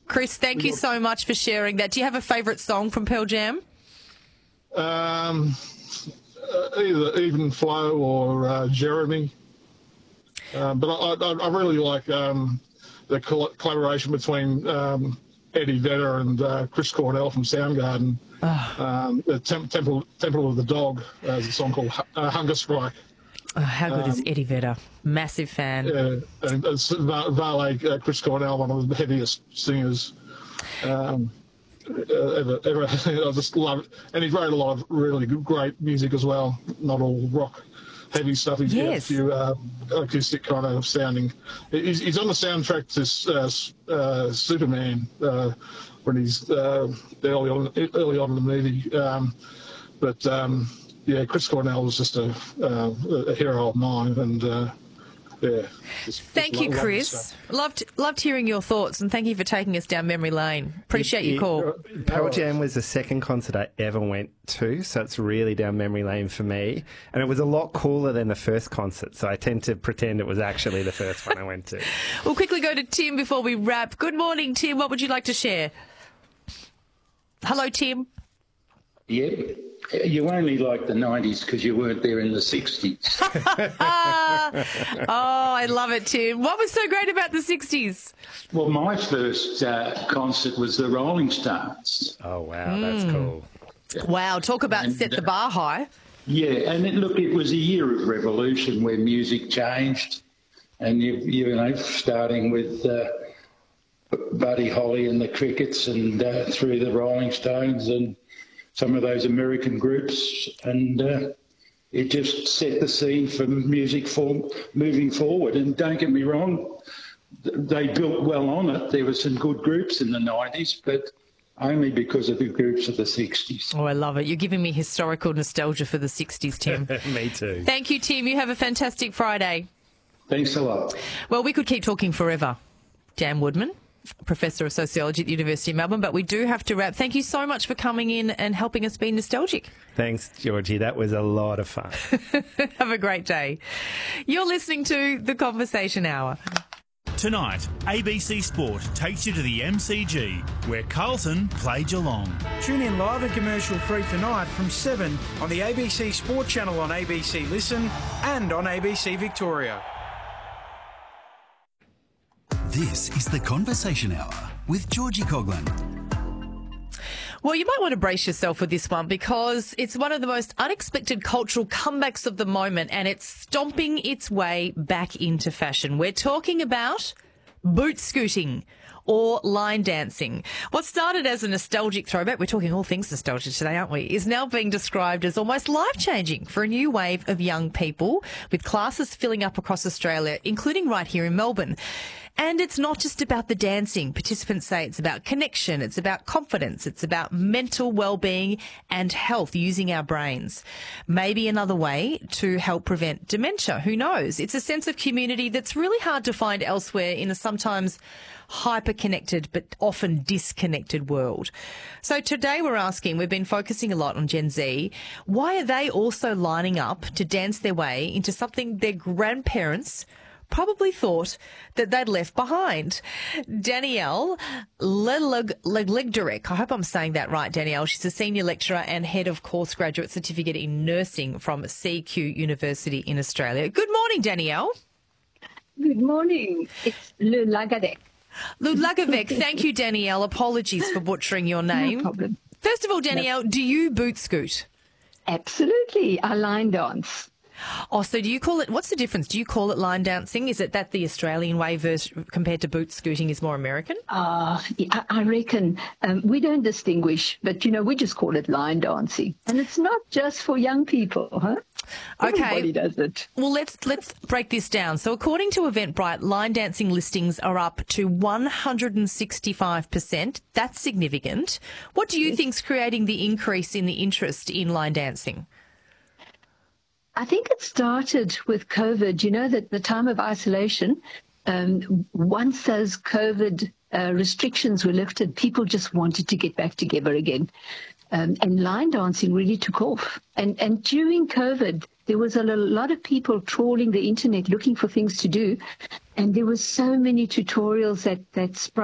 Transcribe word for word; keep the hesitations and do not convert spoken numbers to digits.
Chris, thank you so much for sharing that. Do you have a favourite song from Pearl Jam? Um, uh, either Even Flow or uh, Jeremy. Uh, but I, I, I really like um, the col- collaboration between um, Eddie Vedder and uh, Chris Cornell from Soundgarden. Oh. Um, the Tem- Temple Temple of the Dog. Uh, there's a song called uh, Hunger Strike. Oh, how good um, is Eddie Vedder? Massive fan. Yeah, and uh, Valet, uh, Chris Cornell, one of the heaviest singers um, ever, ever. I just love it. And he wrote a lot of really good, great music as well, not all rock. Heavy stuff. He's got a few uh, acoustic kind of sounding. He's, he's on the soundtrack to uh, uh, Superman uh, when he's uh, early on, early on in the movie. Um, but um, yeah, Chris Cornell was just a, uh, a hero of mine, and uh, yeah. Just, thank just you, love, Chris. Loved loved hearing your thoughts, and thank you for taking us down memory lane. Appreciate it, your call. It, Pearl Jam was the second concert I ever went to, so it's really down memory lane for me. And it was a lot cooler than the first concert, so I tend to pretend it was actually the first one I went to. We'll quickly go to Tim before we wrap. Good morning, Tim. What would you like to share? Hello, Tim. Yeah. You only like the nineties because you weren't there in the sixties. Oh, I love it, Tim. What was so great about the sixties? Well, my first uh, concert was the Rolling Stones. Oh, wow, that's mm. cool. Wow, talk about and, set the bar high. Yeah, and it, look, it was a year of revolution where music changed. And, you, you know, starting with uh, Buddy Holly and the Crickets and uh, through the Rolling Stones and some of those American groups, and uh, it just set the scene for music form moving forward. And don't get me wrong, they built well on it. There were some good groups in the nineties, but only because of the groups of the sixties. Oh, I love it. You're giving me historical nostalgia for the sixties, Tim. Me too. Thank you, Tim. You have a fantastic Friday. Thanks a lot. Well, we could keep talking forever. Jan Woodman, Professor of Sociology at the University of Melbourne, but we do have to wrap. Thank you so much for coming in and helping us be nostalgic. Thanks, Georgie. That was a lot of fun. Have a great day. You're listening to The Conversation Hour. Tonight, A B C Sport takes you to the M C G, where Carlton play Geelong. Tune in live and commercial free tonight from seven on the A B C Sport channel on A B C Listen and on A B C Victoria. This is The Conversation Hour with Georgie Coughlin. Well, you might want to brace yourself with this one because it's one of the most unexpected cultural comebacks of the moment and it's stomping its way back into fashion. We're talking about boot scooting or line dancing. What started as a nostalgic throwback, we're talking all things nostalgia today, aren't we, is now being described as almost life-changing for a new wave of young people, with classes filling up across Australia, including right here in Melbourne. And it's not just about the dancing. Participants say it's about connection, it's about confidence, it's about mental well-being and health, using our brains. Maybe another way to help prevent dementia, who knows? It's a sense of community that's really hard to find elsewhere in a sometimes hyper-connected but often disconnected world. So today we're asking, we've been focusing a lot on Gen Z, why are they also lining up to dance their way into something their grandparents probably thought that they'd left behind? Danielle Leglegderek, I hope I'm saying that right, Danielle. She's a senior lecturer and head of course graduate certificate in nursing from C Q University in Australia. Good morning, Danielle. Good morning. It's Leglegderek. Leglegderek. Thank you, Danielle. Apologies for butchering your name. No problem. First of all, Danielle, no. do you boot scoot? Absolutely. I line dance. Oh, so do you call it, what's the difference? Do you call it line dancing? Is it that the Australian way versus, compared to boot scooting is more American? Uh, I reckon um, we don't distinguish, but, you know, we just call it line dancing. And it's not just for young people, huh? Okay. Everybody does it. Well, let's let's break this down. So according to Eventbrite, line dancing listings are up to one hundred sixty-five percent. That's significant. What do you yes. think's creating the increase in the interest in line dancing? I think it started with COVID. You know, that the time of isolation, um, once those COVID uh, restrictions were lifted, people just wanted to get back together again. Um, and line dancing really took off. And, and during COVID, there was a lot of people trawling the internet looking for things to do. And there were so many tutorials that, that sprung